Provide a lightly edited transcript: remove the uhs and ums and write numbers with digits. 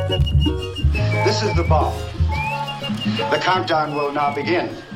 This is the bomb. The countdown will now begin.